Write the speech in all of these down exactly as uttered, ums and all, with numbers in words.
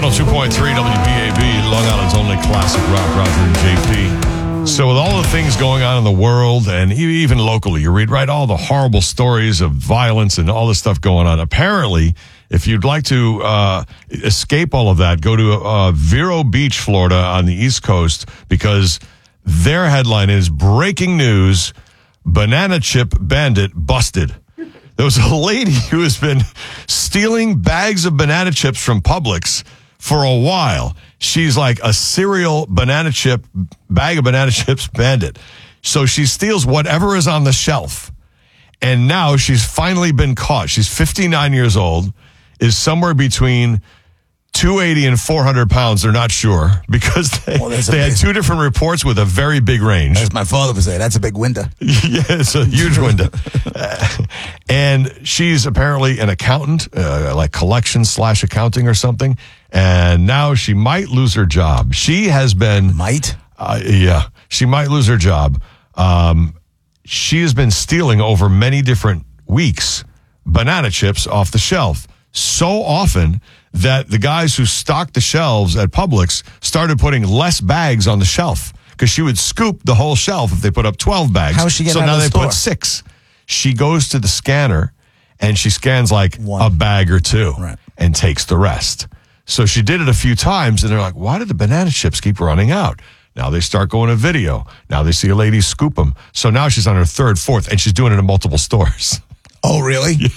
one oh two point three W B A B, Long Island's only classic rock, Roger and J P. So with all the things going on in the world and even locally, you read, right, all the horrible stories of violence and all this stuff going on. Apparently, if you'd like to uh, escape all of that, go to uh, Vero Beach, Florida on the East Coast, because their headline is breaking news, banana chip bandit busted. There was a lady who has been stealing bags of banana chips from Publix for a while. She's like a serial banana chip, bag of banana chips bandit. So she steals whatever is on the shelf. And now she's finally been caught. She's fifty-nine years old, is somewhere between two eighty and four hundred pounds. They're not sure because they, well, they had two different reports with a very big range. As my father would say, that's a big window. Yeah, it's a huge window. uh, and she's apparently an accountant, uh, like collections slash accounting or something. And now she might lose her job. She has been... Might? Uh, yeah, she might lose her job. Um, she has been stealing over many different weeks banana chips off the shelf. So often that the guys who stocked the shelves at Publix started putting less bags on the shelf because she would scoop the whole shelf if they put up twelve bags. How is she getting so out now of the they store? put six. She goes to the scanner and she scans like One. a bag or two Right. and takes the rest. So she did it a few times and they're like, why did the banana chips keep running out? Now they start going to video. Now they see a lady scoop them. So now she's on her third, fourth, and she's doing it in multiple stores. Oh, really? Yeah.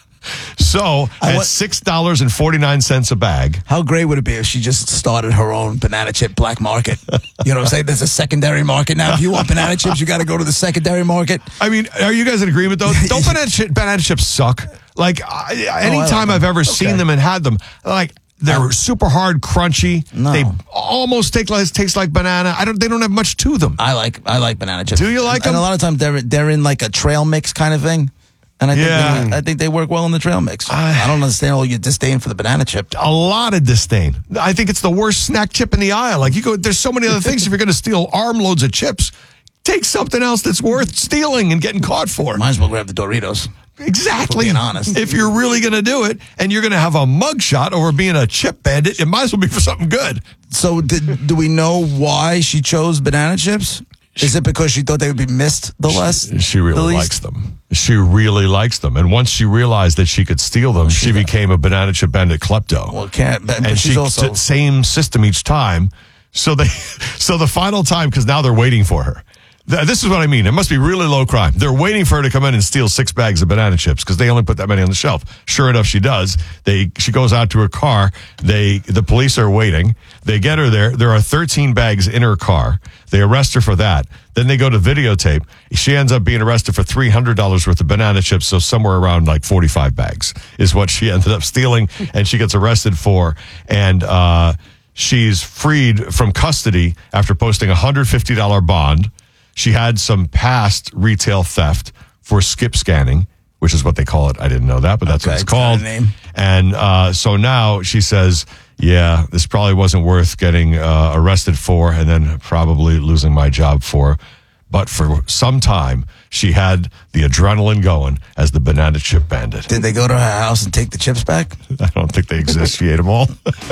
So I at want- six dollars and forty-nine cents a bag. How great would it be if she just started her own banana chip black market? You know what I'm saying? There's a secondary market now. If you want banana chips, you got to go to the secondary market. I mean, are you guys in agreement though? Don't banana, chip, banana chips suck? Like, I, anytime them. I've ever Okay. seen them and had them, like, they're Um, super hard, crunchy. No. They almost take like, taste like banana. I don't. They don't have much to them. I like I like banana chips. Do you like and, them? And a lot of times they're they're in like a trail mix kind of thing. And I think Yeah. they, I think they work well in the trail mix. I- I don't understand all your disdain for the banana chip. A lot of disdain. I think it's the worst snack chip in the aisle. Like, you go, there's so many other things. If you're going to steal armloads of chips, take something else that's worth stealing and getting caught for. Might as well grab the Doritos. Exactly. Being honest. If you're really going to do it and you're going to have a mugshot over being a chip bandit, it might as well be for something good. So did, do we know why she chose banana chips? Is it because she thought they would be missed the less? She the really least? likes them. She really likes them. And once she realized that she could steal them, she became a banana chip bandit klepto. Well, can't. But, but and she's she also. same system each time. So they, so the final time, because now they're waiting for her. Th- This is what I mean. It must be really low crime. They're waiting for her to come in and steal six bags of banana chips because they only put that many on the shelf. Sure enough, she does. They she goes out to her car. They the police are waiting. They get her there. There are thirteen bags in her car. They arrest her for that. Then they go to videotape. She ends up being arrested for three hundred dollars worth of banana chips. So somewhere around like forty-five bags is what she ended up stealing, and she gets arrested for. And uh, she's freed from custody after posting a one hundred fifty dollars bond. She had some past retail theft for skip scanning, which is what they call it. I didn't know that, but that's Okay, what it's it's got a called. name. And uh, so now she says, yeah, this probably wasn't worth getting uh, arrested for and then probably losing my job for. But for some time, she had the adrenaline going as the banana chip bandit. Did they go to her house and take the chips back? I don't think they exist. She ate them all.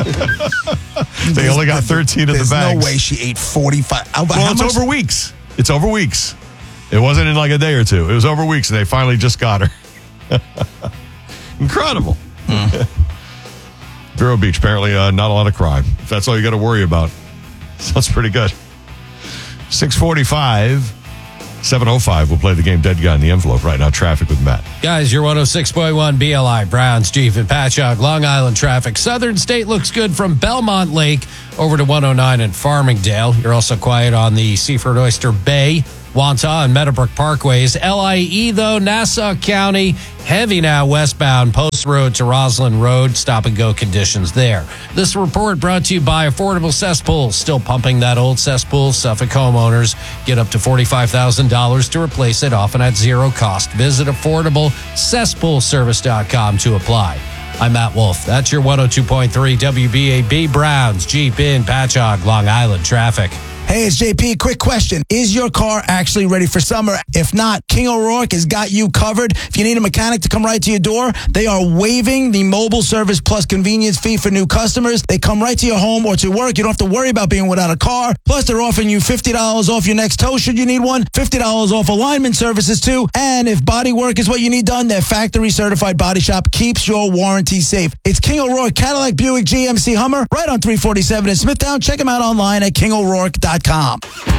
They only got thirteen of the There's bags. no way she ate forty-five. How, Well, how it's much? over weeks. It's over weeks. It wasn't in like a day or two. It was over weeks, and they finally just got her. Incredible. Vero Beach, apparently uh, not a lot of crime. If that's all you got to worry about. Sounds pretty good. six forty-five, seven oh five. We'll play the game Dead Guy in the Envelope right now. Traffic with Matt. Guys, you're one oh six point one B L I, Browns, Chief, and Patchogue, Long Island traffic. Southern State looks good from Belmont Lake over to one oh nine in Farmingdale. You're also quiet on the Seaford Oyster Bay, Wantagh, and Meadowbrook Parkways. L I E, though, Nassau County, heavy now westbound, Post Road to Roslyn Road, stop-and-go conditions there. This report brought to you by Affordable Cesspools. Still pumping that old cesspool. Suffolk homeowners get up to forty-five thousand dollars to replace it, often at zero cost. Visit affordable cesspool service dot com to apply. I'm Matt Wolf. That's your one oh two point three W B A B Browns, Jeep in Patchogue, Long Island traffic. Hey, it's J P. Quick question. Is your car actually ready for summer? If not, King O'Rourke has got you covered. If you need a mechanic to come right to your door, they are waiving the mobile service plus convenience fee for new customers. They come right to your home or to work. You don't have to worry about being without a car. Plus, they're offering you fifty dollars off your next tow should you need one, fifty dollars off alignment services too. And if body work is what you need done, their factory certified body shop keeps your warranty safe. It's King O'Rourke, Cadillac, Buick, G M C, Hummer, right on three forty-seven in Smithtown. Check them out online at king o'rourke dot com.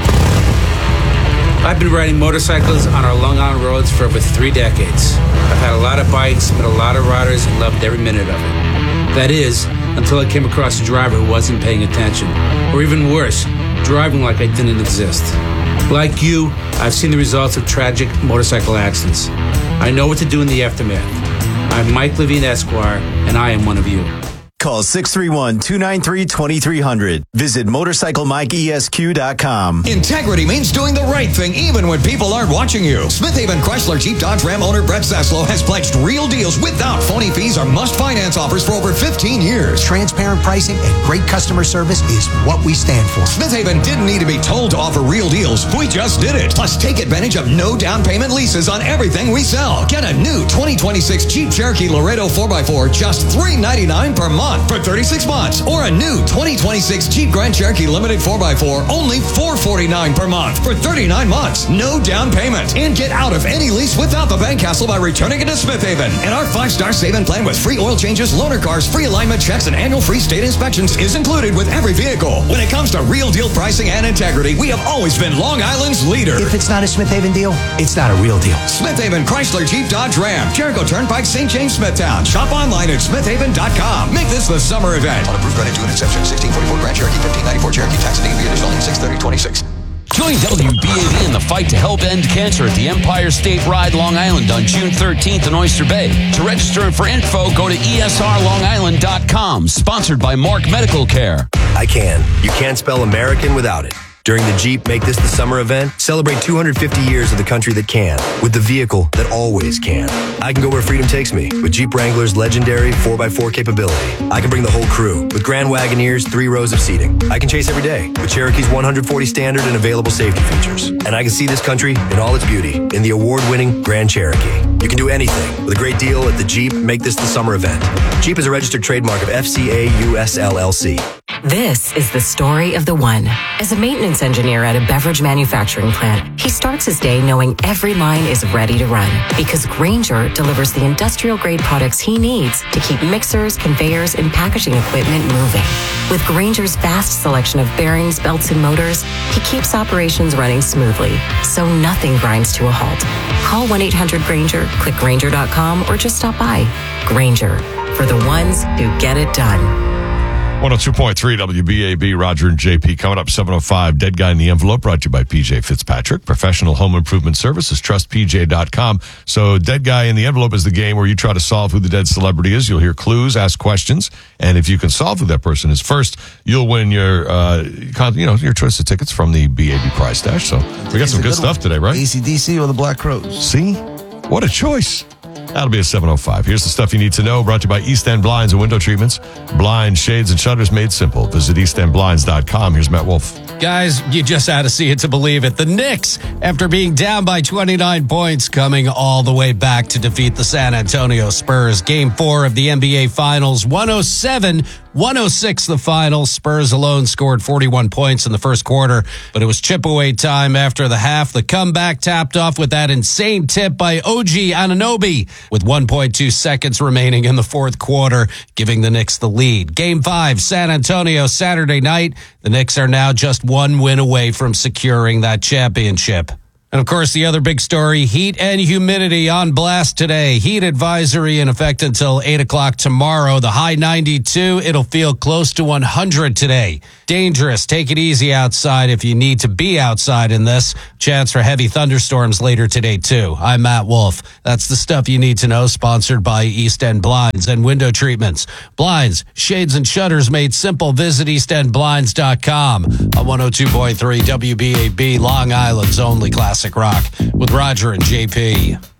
I've been riding motorcycles on our Long Island roads for over three decades. I've had a lot of bikes, met a lot of riders, and loved every minute of it. That is, until I came across a driver who wasn't paying attention. Or even worse, driving like I didn't exist. Like you, I've seen the results of tragic motorcycle accidents. I know what to do in the aftermath. I'm Mike Levine, Esquire, and I am one of you. Call six three one, two nine three, two three zero zero. Visit motorcycle mike esq dot com. Integrity means doing the right thing even when people aren't watching you. Smith Haven Chrysler Jeep Dodge Ram owner Brett Zaslow has pledged real deals without phony fees or must finance offers for over fifteen years. Transparent pricing and great customer service is what we stand for. Smith Haven didn't need to be told to offer real deals. We just did it. Plus, take advantage of no down payment leases on everything we sell. Get a new twenty twenty-six Jeep Cherokee Laredo four by four just three ninety-nine per month for thirty-six months, or a new twenty twenty-six Jeep Grand Cherokee Limited four by four only four forty-nine per month for thirty-nine months, no down payment, and get out of any lease without the bank hassle by returning it to Smith Haven. And our five-star saving plan with free oil changes, loaner cars, free alignment checks, and annual free state inspections is included with every vehicle. When it comes to real deal pricing and integrity, we have always been Long Island's leader. If it's not a Smith Haven deal, it's not a real deal. Smith Haven Chrysler Jeep Dodge Ram, Jericho Turnpike, Saint James, Smithtown. Shop online at smith haven dot com. Make this the summer event. On approved credit to an exception, sixteen forty-four Grand Cherokee, fifteen ninety-four Cherokee, tax and D V additional six thirty twenty-six. Join W B A B in the fight to help end cancer at the Empire State Ride Long Island on June thirteenth in Oyster Bay. To register and for info, go to E S R long island dot com. Sponsored by Mark Medical Care. I can. You can't spell American without it. During the Jeep Make This the Summer event, celebrate two hundred fifty years of the country that can, with the vehicle that always can. I can go where freedom takes me with Jeep Wrangler's legendary four by four capability. I can bring the whole crew with Grand Wagoneer's three rows of seating. I can chase every day with Cherokee's one hundred forty standard and available safety features. And I can see this country in all its beauty in the award-winning Grand Cherokee. You can do anything with a great deal at the Jeep Make This the Summer event. Jeep is a registered trademark of F C A U S L L C. This is the story of the one. As a maintenance engineer at a beverage manufacturing plant, he starts his day knowing every line is ready to run because Grainger delivers the industrial-grade products he needs to keep mixers, conveyors, and packaging equipment moving. With Grainger's vast selection of bearings, belts, and motors, he keeps operations running smoothly, so nothing grinds to a halt. Call one eight hundred Grainger, click Grainger dot com, or just stop by. Grainger, for the ones who get it done. one oh two point three W B A B, Roger and J P. Coming up, seven oh five, Dead Guy in the Envelope, brought to you by P J Fitzpatrick, professional home improvement services, trust P J dot com. So Dead Guy in the Envelope is the game where you try to solve who the dead celebrity is. You'll hear clues, ask questions, and if you can solve who that person is first, you'll win your, uh, you know, your choice of tickets from the B A B Prize Stash. So we got some good stuff today, right? A C D C or the Black Crowes. See? What a choice. That'll be at seven oh five. Here's the stuff you need to know, brought to you by East End Blinds and Window Treatments. Blinds, shades, and shutters made simple. Visit east end blinds dot com. Here's Matt Wolf. Guys, you just had to see it to believe it. The Knicks, after being down by twenty-nine points, coming all the way back to defeat the San Antonio Spurs. Game four of the N B A Finals, one oh seven one oh six the final. Spurs alone scored forty-one points in the first quarter, but it was chip away time after the half. The comeback tapped off with that insane tip by O G Anunoby with one point two seconds remaining in the fourth quarter, giving the Knicks the lead. Game five, San Antonio, Saturday night. The Knicks are now just one win away from securing that championship. And of course, the other big story, heat and humidity on blast today. Heat advisory in effect until eight o'clock tomorrow. The high ninety-two. It'll feel close to one hundred today. Dangerous. Take it easy outside if you need to be outside in this. Chance for heavy thunderstorms later today, too. I'm Matt Wolf. That's the stuff you need to know, sponsored by East End Blinds and Window Treatments. Blinds, shades, and shutters made simple. Visit east end blinds dot com. On one oh two point three W B A B, Long Island's only classic rock, with Roger and J P.